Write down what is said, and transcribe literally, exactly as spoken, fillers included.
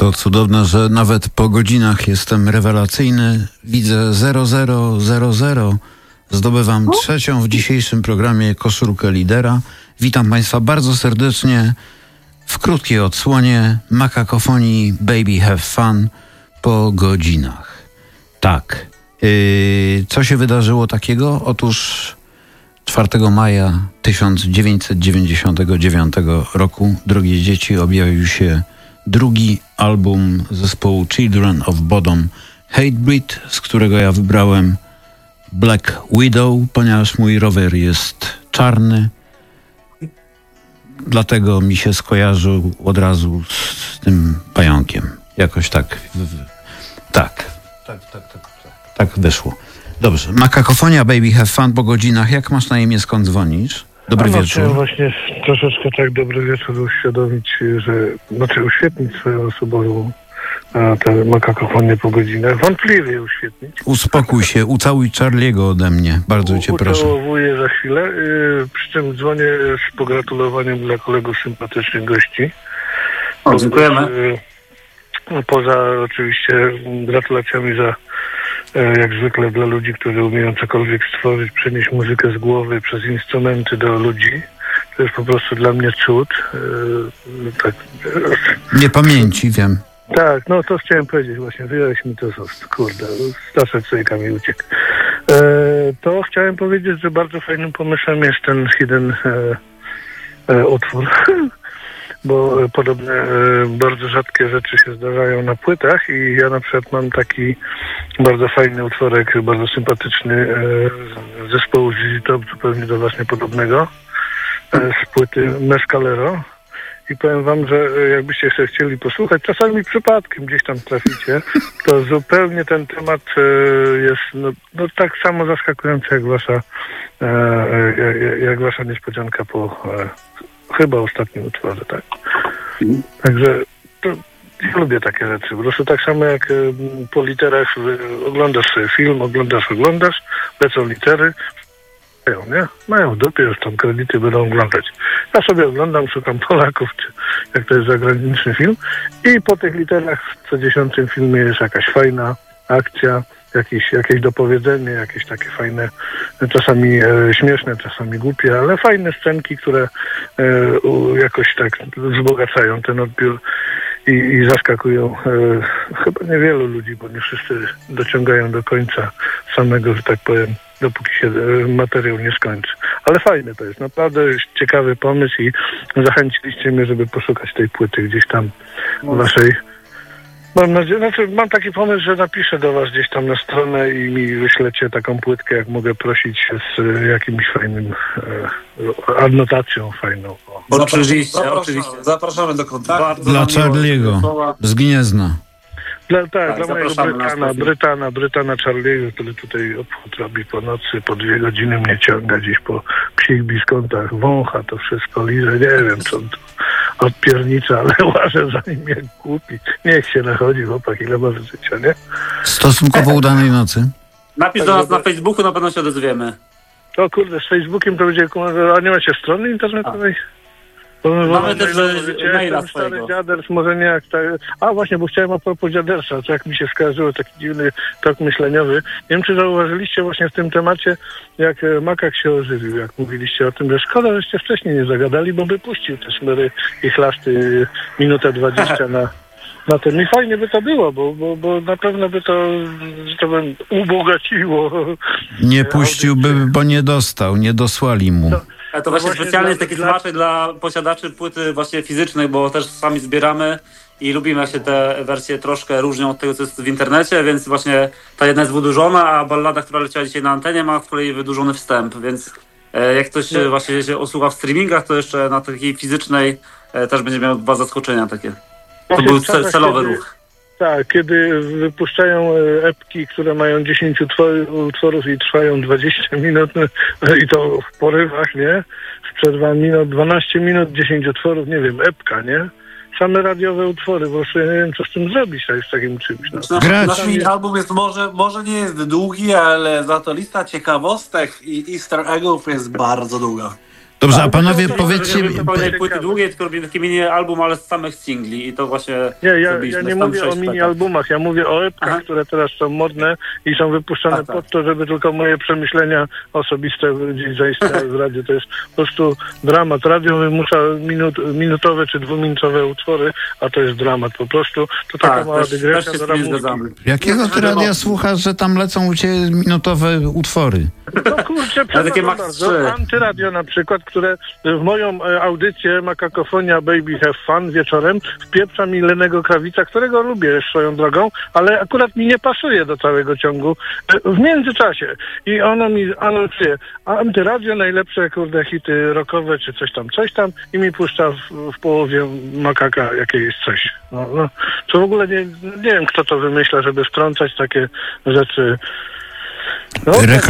To cudowne, że nawet po godzinach jestem rewelacyjny. Widzę zero zero zero zero. Zdobywam trzecią w dzisiejszym programie koszulkę lidera. Witam Państwa bardzo serdecznie w krótkiej odsłonie Makakofonii Baby Have Fun po godzinach. Tak. Yy, co się wydarzyło takiego? Otóż czwartego maja tysiąc dziewięćset dziewięćdziesiątego dziewiątego roku, drogie dzieci, objawił się drugi album zespołu Children of Bodom Hatebreed, z którego ja wybrałem Black Widow, ponieważ mój rower jest czarny. Dlatego mi się skojarzył od razu z tym pająkiem. Jakoś tak. Tak. Tak, tak, tak. Tak, tak wyszło. Dobrze. Makakofonia Baby Have Fun po godzinach. Jak masz na imię, skąd dzwonisz? Dobry no, wieczór. Chciałem właśnie troszeczkę tak dobry wieczór uświadomić, że znaczy uświetnić swoją osobową a, tę makakofonię po godzinach. Wątpliwie uświetnić. Uspokój się, ucałuj Charlie'ego ode mnie. Bardzo cię proszę. Ucałowuję za chwilę. Yy, przy czym dzwonię z pogratulowaniem dla kolegów sympatycznych gości. O, dziękujemy. Yy, poza oczywiście gratulacjami za jak zwykle dla ludzi, którzy umieją cokolwiek stworzyć, przenieść muzykę z głowy przez instrumenty do ludzi. To jest po prostu dla mnie cud. Yy, tak. Nie pamięci, wiem. Tak, no to chciałem powiedzieć właśnie. Wyjąłeś mi to z ust. Kurde, staszek sojka mi uciekł. Yy, to chciałem powiedzieć, że bardzo fajnym pomysłem jest ten hidden yy, yy, utwór. Bo podobne e, bardzo rzadkie rzeczy się zdarzają na płytach i ja na przykład mam taki bardzo fajny utworek, bardzo sympatyczny e, zespołu Z Z Top, zupełnie do was niepodobnego, e, z płyty Mescalero. I powiem wam, że e, jakbyście się chcieli posłuchać, czasami przypadkiem gdzieś tam traficie, to zupełnie ten temat e, jest no, no, tak samo zaskakujący jak wasza, e, e, jak wasza niespodzianka po e, chyba ostatnim utworze, tak. Mhm. Także to, ja lubię takie rzeczy. Po prostu tak samo jak y, po literach y, oglądasz sobie film, oglądasz, oglądasz, lecą litery, mają, nie? Mają w dupie, już tam kredyty będą oglądać. Ja sobie oglądam, szukam Polaków, czy jak to jest zagraniczny film i po tych literach w co dziesiątym filmie jest jakaś fajna akcja, jakieś, jakieś dopowiedzenie, jakieś takie fajne, czasami e, śmieszne, czasami głupie, ale fajne scenki, które e, u, jakoś tak wzbogacają ten odbiór i, i zaskakują e, chyba niewielu ludzi, bo nie wszyscy dociągają do końca samego, że tak powiem, dopóki się e, materiał nie skończy. Ale fajne to jest, naprawdę ciekawy pomysł i zachęciliście mnie, żeby poszukać tej płyty gdzieś tam w waszej. Mam nadzieję, znaczy mam taki pomysł, że napiszę do was gdzieś tam na stronę i mi wyślecie taką płytkę, jak mogę prosić z e, jakimś fajnym e, adnotacją fajną. Oczywiście, zapraszamy, oczywiście. Zapraszamy do kontaktu. Dla Charlie'ego z Gniezna. Dla, tak, Tak, dla mojego Brytana, Brytana, Brytana Charlie'ego, który tutaj obchód robi po nocy, po dwie godziny mnie ciąga gdzieś po psich biskątach, wącha to wszystko, liże, nie wiem co to odpiernicza, ale łażę za nim jak głupi. Niech się nachodzi chłopak, ile ma życia, nie? Stosunkowo udanej nocy. Napisz do nas na Facebooku, na pewno się odezwiemy. O kurde, z Facebookiem to będzie, a nie macie strony internetowej? Mamy też że maila stary swojego. dziaders, może nie jak tak. A właśnie, bo chciałem a propos dziadersa, co jak mi się skojarzyło, taki dziwny tok myśleniowy. Nie wiem, czy zauważyliście właśnie w tym temacie, jak makak się ożywił, jak mówiliście o tym, że szkoda, żeście wcześniej nie zagadali, bo by puścił te szmery i chlasty minutę dwadzieścia na, na tym. I fajnie by to było, bo, bo, bo na pewno by to, że to by ubogaciło. Nie puściłby, bo nie dostał, nie dosłali mu. To, Ale to właśnie, właśnie specjalnie dla- jest taki dla- smaczek dla posiadaczy płyty właśnie fizycznej, bo też sami zbieramy i lubimy, jak się te wersje troszkę różnią od tego, co jest w internecie, więc właśnie ta jedna jest wydłużona, a ballada, która leciała dzisiaj na antenie, ma z kolei wydłużony wstęp, więc e, jak ktoś e, właśnie się osłucha w streamingach, to jeszcze na takiej fizycznej e, też będzie miał dwa zaskoczenia takie. To Właśnie był w czasach, cel, celowy kiedy- ruch. Tak, kiedy wypuszczają e, epki, które mają dziesięć utwor- utworów i trwają dwadzieścia minut no, i to w porywach, nie? Z przerwami, no dwanaście minut, dziesięć utworów, nie wiem, epka, nie? Same radiowe utwory, bo jeszcze nie wiem, co z tym zrobić z takim czymś. No. Nasz, Grać. nasz mini album jest może, może nie jest długi, ale za to lista ciekawostek i easter eggów jest bardzo długa. Dobrze, a panowie to- powiedzcie... Nie robimy pełnej płyty ciekawe. długiej, tylko robimy taki mini album, ale z samych singli i to właśnie Nie, ja, zrobiliśmy. ja nie Jest tam mówię o sześć mini płyt. albumach, ja mówię o epkach, Aha. które teraz są modne i są wypuszczane Tak, tak. pod to, żeby tylko moje przemyślenia osobiste gdzieś zaistniały w radiu. To jest po prostu dramat. Radio wymusza minut, minutowe czy dwuminutowe utwory, a to jest dramat po prostu. To taka Tak, mała też, też dygresja się do z tym ramówki. zgadzamy. Jakiego ty radia słuchasz, że tam lecą u ciebie minutowe utwory? No kurczę, Ale takie przepraszam max bardzo. trzy. Antyradio na przykład, które w moją e, audycję ma kakofonia Baby Have Fun wieczorem wpieprza mi Lennego Krawica, którego lubię swoją drogą, ale akurat mi nie pasuje do całego ciągu. E, W międzyczasie. I ono mi anonsuje Antyradio, najlepsze kurde hity rockowe, czy coś tam, coś tam i mi puszcza w, w połowie makaka jakieś coś. No, no. To w ogóle nie, nie wiem, kto to wymyśla, żeby wtrącać takie rzeczy. No, Rekla-